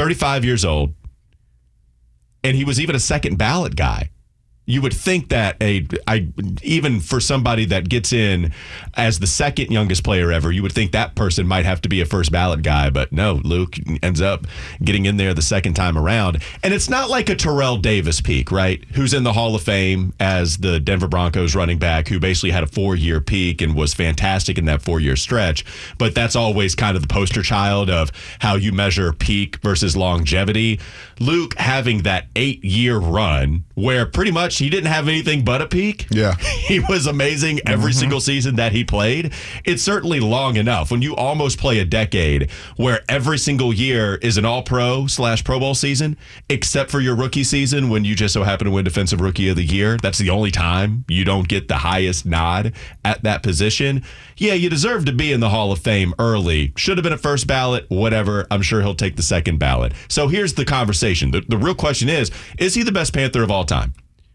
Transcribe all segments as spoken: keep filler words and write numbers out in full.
thirty-five years old, and he was even a second ballot guy. You would think that a I even for somebody that gets in as the second youngest player ever, you would think that person might have to be a first ballot guy. But no, Luke ends up getting in there the second time around. And it's not like a Terrell Davis peak, right? Who's in the Hall of Fame as the Denver Broncos running back who basically had a four-year peak and was fantastic in that four-year stretch. But that's always kind of the poster child of how you measure peak versus longevity. Luke having that eight-year run where pretty much he didn't have anything but a peak. Yeah. He was amazing every mm-hmm. single season that he played. It's certainly long enough when you almost play a decade where every single year is an all-pro slash Pro Bowl season, except for your rookie season when you just so happen to win Defensive Rookie of the Year. That's the only time you don't get the highest nod at that position. Yeah, you deserve to be in the Hall of Fame early. Should have been a first ballot, whatever. I'm sure he'll take the second ballot. So here's the conversation. The, the real question is, is he the best Panther of all time?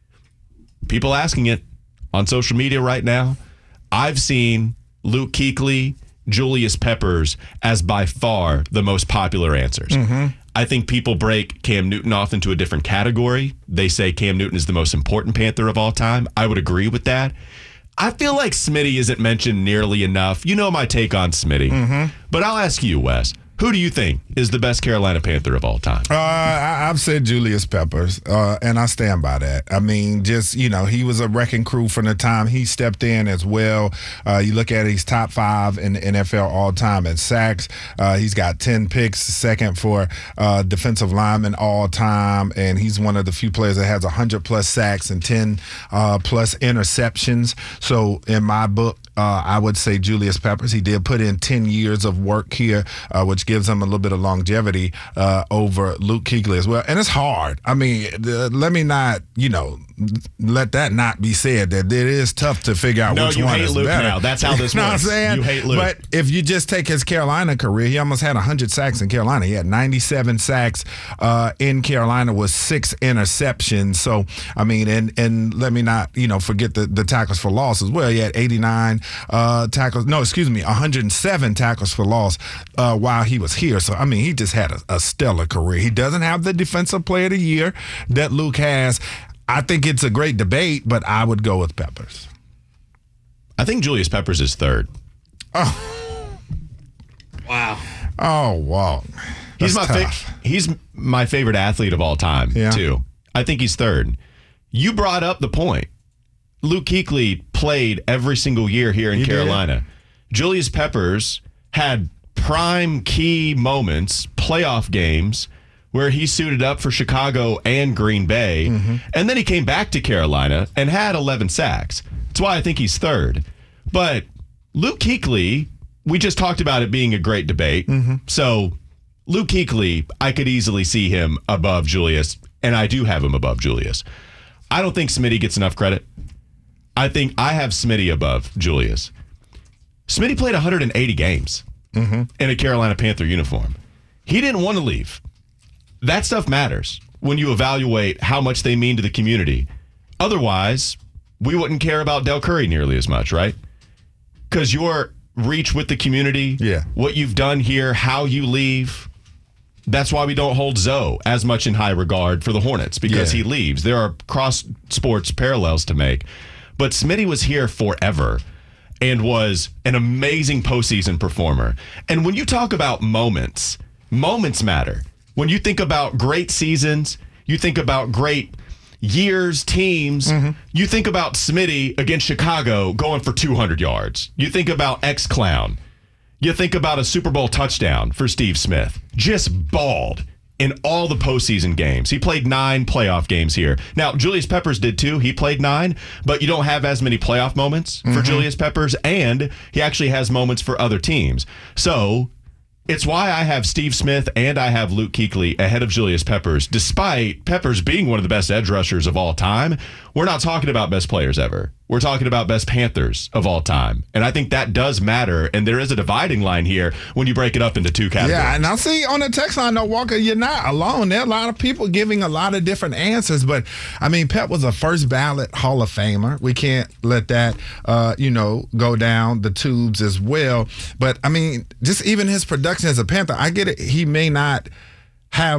People asking it on social media right now. I've seen Luke Kuechly, Julius Peppers as by far the most popular answers. Mm-hmm. I think people break Cam Newton off into a different category. They say Cam Newton is the most important Panther of all time. I would agree with that. I feel like Smitty isn't mentioned nearly enough. You know my take on Smitty. Mm-hmm. But I'll ask you, Wes. Who do you think is the best Carolina Panther of all time? Uh, I, I've said Julius Peppers, uh, and I stand by that. I mean, just, you know, he was a wrecking crew from the time he stepped in as well. Uh, you look at it, he's top five in the N F L all time in sacks. Uh, he's got ten picks, second for uh, defensive lineman all time, and he's one of the few players that has one hundred plus sacks and ten uh, plus interceptions. So in my book, Uh, I would say Julius Peppers. He did put in ten years of work here, uh, which gives him a little bit of longevity uh, over Luke Kuechly as well. And it's hard. I mean, uh, let me not, you know, let that not be said that it is tough to figure out no, which you one hate is Luke better. now. That's how this you know works. What I'm saying? You hate Luke. But if you just take his Carolina career, he almost had one hundred sacks in Carolina. He had ninety-seven sacks uh, in Carolina with six interceptions. So, I mean, and and let me not, you know, forget the, the tackles for loss as well. He had eighty-nine uh, tackles. No, excuse me, one hundred seven tackles for loss uh, while he was here. So, I mean, he just had a, a stellar career. He doesn't have the Defensive Player of the Year that Luke has. I think it's a great debate, but I would go with Peppers. I think Julius Peppers is third. Oh. Wow. Oh, wow. He's That's my tough. fa- he's my favorite athlete of all time, Yeah. too. I think he's third. You brought up the point. Luke Kuechly played every single year here in He Carolina. Julius Peppers had prime key moments, playoff games, where he suited up for Chicago and Green Bay. Mm-hmm. And then he came back to Carolina and had eleven sacks. That's why I think he's third. But Luke Kuechly, we just talked about it being a great debate. Mm-hmm. So Luke Kuechly, I could easily see him above Julius, and I do have him above Julius. I don't think Smitty gets enough credit. I think I have Smitty above Julius. Smitty played one hundred eighty games mm-hmm. in a Carolina Panther uniform. He didn't want to leave. That stuff matters when you evaluate how much they mean to the community. Otherwise, we wouldn't care about Del Curry nearly as much, right? Because your reach with the community, yeah. what you've done here, how you leave, that's why we don't hold Zoe as much in high regard for the Hornets, because Yeah. he leaves. There are cross-sports parallels to make. But Smitty was here forever and was an amazing postseason performer. And when you talk about moments, moments matter. When you think about great seasons, you think about great years, teams, mm-hmm. you think about Smitty against Chicago going for two hundred yards. You think about X-Clown. You think about a Super Bowl touchdown for Steve Smith. Just balled in all the postseason games. He played nine playoff games here. Now, Julius Peppers did too. He played nine, but you don't have as many playoff moments for mm-hmm. Julius Peppers, and he actually has moments for other teams. So it's why I have Steve Smith and I have Luke Kuechly ahead of Julius Peppers, despite Peppers being one of the best edge rushers of all time. We're not talking about best players ever. We're talking about best Panthers of all time. And I think that does matter. And there is a dividing line here when you break it up into two categories. Yeah, and I see on the text line, though, Walker, you're not alone. There are a lot of people giving a lot of different answers. But, I mean, Pep was a first ballot Hall of Famer. We can't let that, uh, you know, go down the tubes as well. But, I mean, just even his production as a Panther, I get it. He may not have